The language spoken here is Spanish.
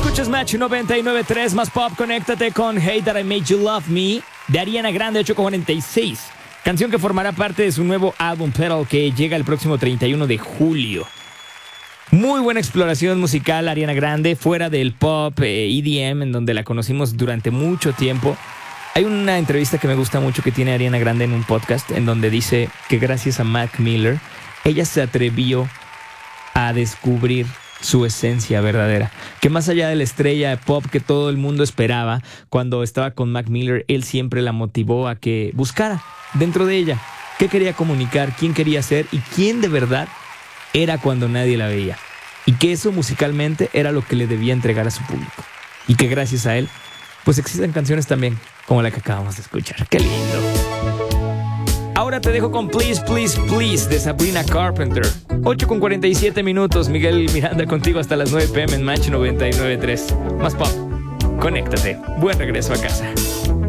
Escuchas Match 99.3, más pop. Conéctate con Hey That I Made You Love Me de Ariana Grande, 8:46. Canción que formará parte de su nuevo álbum Pedal, que llega el próximo 31 de julio. Muy buena exploración musical, Ariana Grande, fuera del pop EDM, en donde la conocimos durante mucho tiempo. Hay una entrevista que me gusta mucho que tiene Ariana Grande en un podcast, en donde dice que gracias a Mac Miller, ella se atrevió a descubrir su esencia verdadera, que más allá de la estrella de pop que todo el mundo esperaba, cuando estaba con Mac Miller, él siempre la motivó a que buscara dentro de ella qué quería comunicar, quién quería ser y quién de verdad era cuando nadie la veía, y que eso musicalmente era lo que le debía entregar a su público, y que gracias a él pues existen canciones también como la que acabamos de escuchar. ¡Qué lindo! Ahora te dejo con Please, Please, Please de Sabrina Carpenter. 8:47, Miguel Miranda contigo hasta las 9 p.m. en Match 99.3. Más pop, conéctate. Buen regreso a casa.